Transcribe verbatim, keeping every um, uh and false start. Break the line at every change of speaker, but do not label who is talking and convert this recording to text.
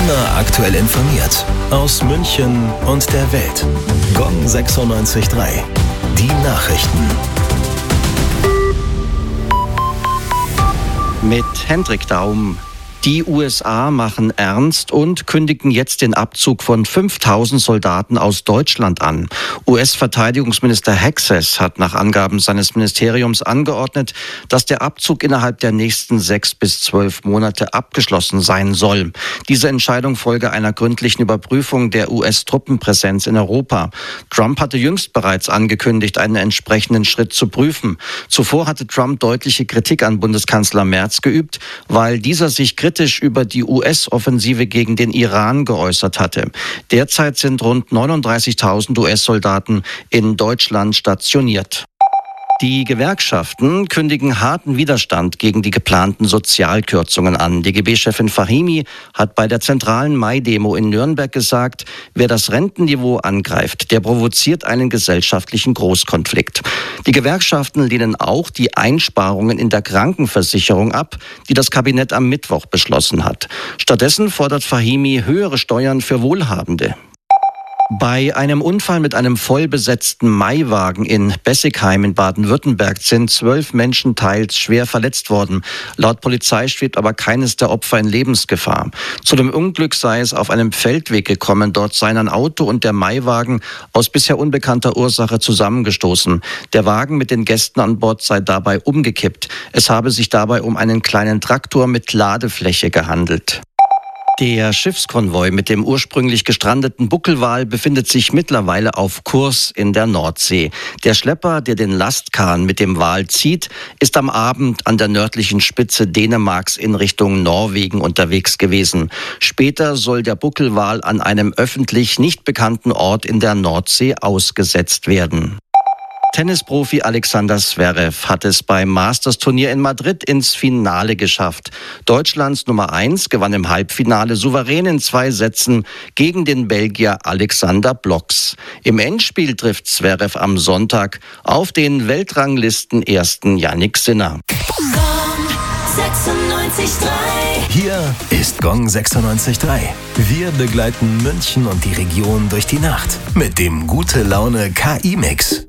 Immer aktuell informiert. Aus München und der Welt. Gong sechsundneunzig Komma drei. Die Nachrichten.
Mit Hendrik Daum. Die U S A machen ernst und kündigen jetzt den Abzug von fünftausend Soldaten aus Deutschland an. U S-Verteidigungsminister Hexes hat nach Angaben seines Ministeriums angeordnet, dass der Abzug innerhalb der nächsten sechs bis zwölf Monate abgeschlossen sein soll. Diese Entscheidung folge einer gründlichen Überprüfung der U S-Truppenpräsenz in Europa. Trump hatte jüngst bereits angekündigt, einen entsprechenden Schritt zu prüfen. Zuvor hatte Trump deutliche Kritik an Bundeskanzler Merz geübt, weil dieser sich kritisch über die U S-Offensive gegen den Iran geäußert hatte. Derzeit sind rund neununddreißigtausend U S-Soldaten in Deutschland stationiert. Die Gewerkschaften kündigen harten Widerstand gegen die geplanten Sozialkürzungen an. D G B-Chefin Fahimi hat bei der zentralen Mai-Demo in Nürnberg gesagt, wer das Rentenniveau angreift, der provoziert einen gesellschaftlichen Großkonflikt. Die Gewerkschaften lehnen auch die Einsparungen in der Krankenversicherung ab, die das Kabinett am Mittwoch beschlossen hat. Stattdessen fordert Fahimi höhere Steuern für Wohlhabende. Bei einem Unfall mit einem vollbesetzten Maiwagen in Bessigheim in Baden-Württemberg sind zwölf Menschen teils schwer verletzt worden. Laut Polizei schwebt aber keines der Opfer in Lebensgefahr. Zu dem Unglück sei es auf einem Feldweg gekommen. Dort seien ein Auto und der Maiwagen aus bisher unbekannter Ursache zusammengestoßen. Der Wagen mit den Gästen an Bord sei dabei umgekippt. Es habe sich dabei um einen kleinen Traktor mit Ladefläche gehandelt. Der Schiffskonvoi mit dem ursprünglich gestrandeten Buckelwal befindet sich mittlerweile auf Kurs in der Nordsee. Der Schlepper, der den Lastkahn mit dem Wal zieht, ist am Abend an der nördlichen Spitze Dänemarks in Richtung Norwegen unterwegs gewesen. Später soll der Buckelwal an einem öffentlich nicht bekannten Ort in der Nordsee ausgesetzt werden. Tennisprofi Alexander Zverev hat es beim Masters-Turnier in Madrid ins Finale geschafft. Deutschlands Nummer eins gewann im Halbfinale souverän in zwei Sätzen gegen den Belgier Alexander Blocks. Im Endspiel trifft Zverev am Sonntag auf den Weltranglisten ersten Jannik Sinner.
Hier ist Gong sechsundneunzig Komma drei. Wir begleiten München und die Region durch die Nacht mit dem Gute-Laune-K I-Mix.